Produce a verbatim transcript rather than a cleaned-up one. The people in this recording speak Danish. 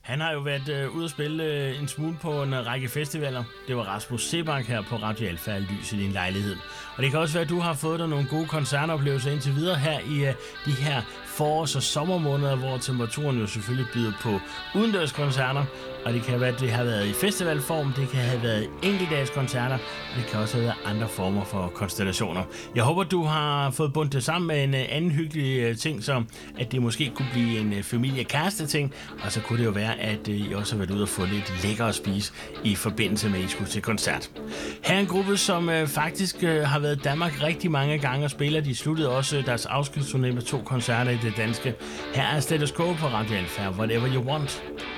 Han har jo været øh, ude at spille øh, en smule på en række festivaler. Det var Rasmus Seebach her på Radio Alfa Lys i din lejlighed. Og det kan også være, at du har fået dig nogle gode koncertoplevelser indtil videre her i øh, de her forårs- og sommermåneder, hvor temperaturen jo selvfølgelig byder på udendørskoncerter. Og det kan være, at det har været i festivalform, det kan have været enkeltdagskoncerter, og det kan også have været andre former for konstellationer. Jeg håber, du har fået bundet det sammen med en anden hyggelig ting, så at det måske kunne blive en familie-kæreste-ting, og så kunne det jo være, at I også har været ude og få lidt lækker at spise i forbindelse med, at I skulle til koncert. Her er en gruppe, som faktisk har været i Danmark rigtig mange gange og spiller. De sluttede også deres afskedsturné med to koncerter i det danske. Her er Status Quo på Radio Alfa, Whatever You Want.